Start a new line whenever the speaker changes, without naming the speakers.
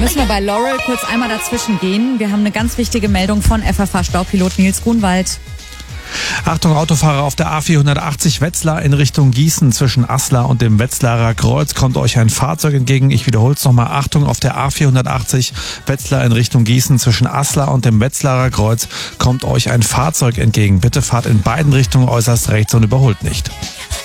Müssen wir bei Laurel kurz einmal dazwischen gehen. Wir haben eine ganz wichtige Meldung von FFH-Staupilot Nils Grunwald.
Achtung, Autofahrer auf der A480 Wetzlar in Richtung Gießen. Zwischen Aslar und dem Wetzlarer Kreuz kommt euch ein Fahrzeug entgegen. Ich wiederhole es nochmal. Achtung, auf der A480 Wetzlar in Richtung Gießen. Zwischen Aslar und dem Wetzlarer Kreuz kommt euch ein Fahrzeug entgegen. Bitte fahrt in beiden Richtungen äußerst rechts und überholt nicht.